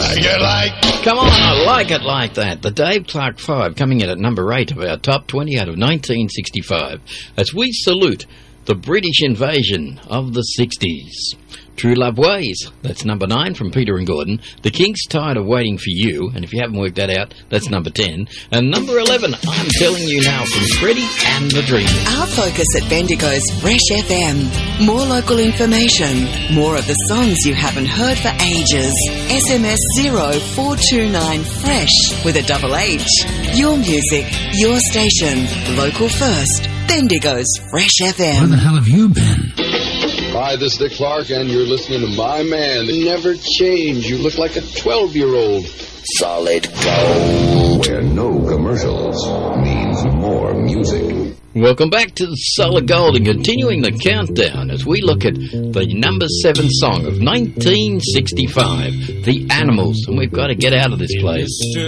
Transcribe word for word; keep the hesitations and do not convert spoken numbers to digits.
like it like. Come on, I like it like that. The Dave Clark Five coming in at number eight of our top twenty out of nineteen sixty-five as we salute the British invasion of the sixties. True Love Ways, that's number nine from Peter and Gordon. The Kinks, Tired of Waiting for You, and if you haven't worked that out, that's number ten. And number eleven, I'm Telling You Now from Freddie and the Dreamers. Our focus at Bendigo's Fresh F M. More local information, more of the songs you haven't heard for ages. S M S zero four two nine FRESH with a double H. Your music, your station, local first. Bendigo's Fresh F M. Where the hell have you been? Hi, this is Dick Clark, and you're listening to my man. They never change. You look like a twelve-year-old. Solid Gold. Where no commercials means more music. Welcome back to Solid Gold and continuing the countdown as we look at the number seven song of nineteen sixty-five, The Animals. And we've got to get out of this place.